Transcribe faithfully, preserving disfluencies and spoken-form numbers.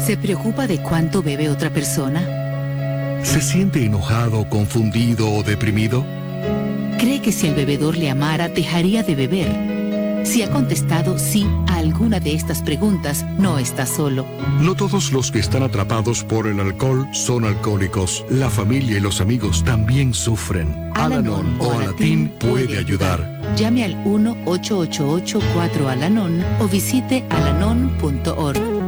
¿Se preocupa de cuánto bebe otra persona? ¿Se siente enojado, confundido o deprimido? ¿Cree que si el bebedor le amara, dejaría de beber? Si ha contestado sí a alguna de estas preguntas, no está solo. No todos los que están atrapados por el alcohol son alcohólicos. La familia y los amigos también sufren. Al-Anon o Alatín puede ayudar. Llame al uno ocho ocho ocho cuatro Al-Anon o visite alanon punto org.